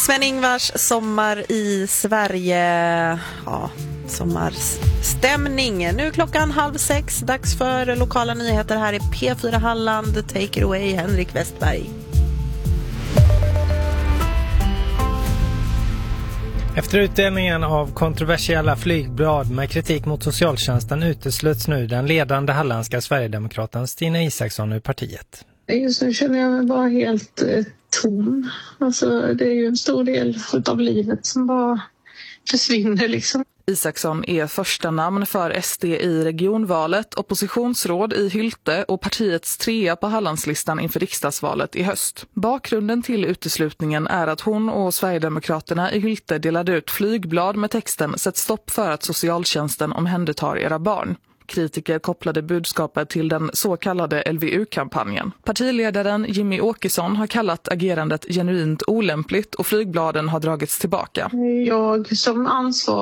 Sven-Ingvars sommar i Sverige. Ja, sommarstämning. Nu är klockan 5:30. Dags för lokala nyheter här i P4 Halland. Take it away, Henrik Westberg. Efter utdelningen av kontroversiella flygblad med kritik mot socialtjänsten utesluts nu den ledande halländska Sverigedemokraten Stina Isaksson ur partiet. Just nu känner jag mig bara helt tom. Alltså, det är ju en stor del av livet som bara försvinner liksom. Isaksson är första namn för SD i regionvalet, oppositionsråd i Hylte och partiets trea på Hallandslistan inför riksdagsvalet i höst. Bakgrunden till uteslutningen är att hon och Sverigedemokraterna i Hylte delade ut flygblad med texten "Sätt stopp för att socialtjänsten omhändertar era barn". Kritiker kopplade budskapet till den så kallade LVU-kampanjen. Partiledaren Jimmy Åkesson har kallat agerandet genuint olämpligt och flygbladen har dragits tillbaka. Jag som ansvarig